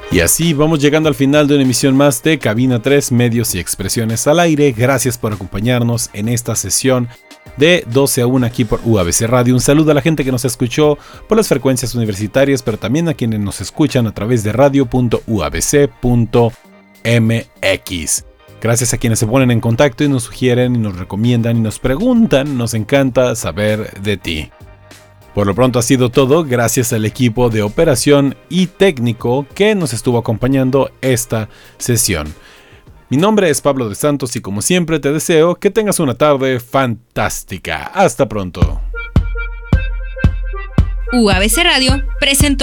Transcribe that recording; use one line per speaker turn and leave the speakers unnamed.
Y así vamos llegando al final de una emisión más de Cabina 3, Medios y Expresiones al Aire. Gracias por acompañarnos en esta sesión de 12 a 1 aquí por UABC Radio. Un saludo a la gente que nos escuchó por las frecuencias universitarias, pero también a quienes nos escuchan a través de radio.uabc.mx. Gracias a quienes se ponen en contacto y nos sugieren y nos recomiendan y nos preguntan. Nos encanta saber de ti. Por lo pronto ha sido todo, gracias al equipo de operación y técnico que nos estuvo acompañando esta sesión. Mi nombre es Pablo de Santos y como siempre te deseo que tengas una tarde fantástica. Hasta pronto.
UABC Radio presentó